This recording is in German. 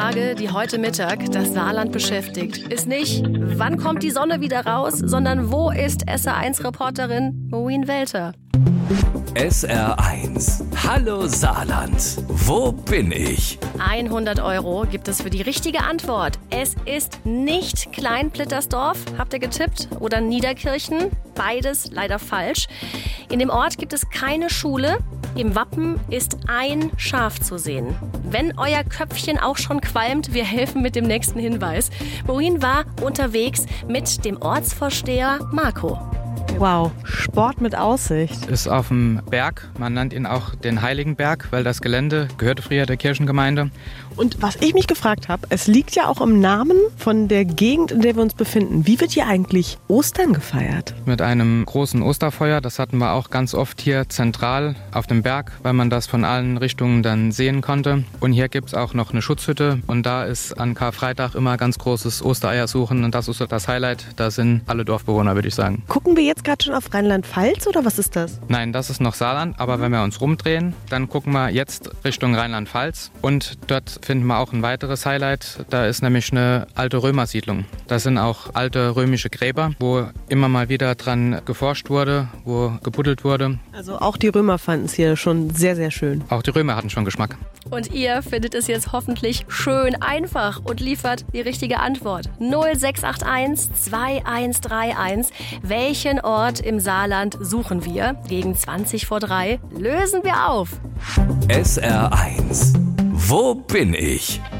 Frage, die heute Mittag das Saarland beschäftigt, ist nicht, wann kommt die Sonne wieder raus, sondern wo ist SR1-Reporterin Maureen Welter? SR1. Hallo Saarland. Wo bin ich? 100 € gibt es für die richtige Antwort. Es ist nicht Klein-Plittersdorf, habt ihr getippt, oder Niederkirchen. Beides leider falsch. In dem Ort gibt es keine Schule. Im Wappen ist ein Schaf zu sehen. Wenn euer Köpfchen auch schon qualmt, wir helfen mit dem nächsten Hinweis. Maureen war unterwegs mit dem Ortsvorsteher Marco. Wow, Sport mit Aussicht. Ist auf dem Berg. Man nennt ihn auch den Heiligenberg, weil das Gelände gehörte früher der Kirchengemeinde. Und was ich mich gefragt habe, es liegt ja auch im Namen von der Gegend, in der wir uns befinden. Wie wird hier eigentlich Ostern gefeiert? Mit einem großen Osterfeuer. Das hatten wir auch ganz oft hier zentral auf dem Berg, weil man das von allen Richtungen dann sehen konnte. Und hier gibt es auch noch eine Schutzhütte. Und da ist an Karfreitag immer ganz großes Ostereiersuchen. Und das ist das Highlight. Da sind alle Dorfbewohner, würde ich sagen. Gucken wir jetzt gerade schon auf Rheinland-Pfalz oder was ist das? Nein, das ist noch Saarland. Aber wenn wir uns rumdrehen, dann gucken wir jetzt Richtung Rheinland-Pfalz. Und dort finden wir auch ein weiteres Highlight. Da ist nämlich eine alte Römersiedlung. Da sind auch alte römische Gräber, wo immer mal wieder dran geforscht wurde, wo gebuddelt wurde. Also auch die Römer fanden es hier schon sehr, sehr schön. Auch die Römer hatten schon Geschmack. Und ihr findet es jetzt hoffentlich schön einfach und liefert die richtige Antwort. 0681 2131. Welchen Ort im Saarland suchen wir? Gegen 3:20 lösen wir auf. SR1. Wo bin ich?